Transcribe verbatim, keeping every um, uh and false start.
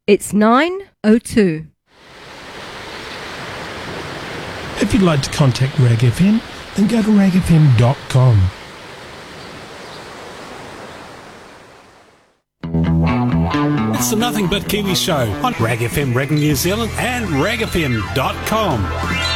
It's nine oh two. If you'd like to contact Rag F M, then go to rag f m dot com. It's the Nothing But Kiwi Show on Rag F M, Rag New Zealand and rag f m dot com.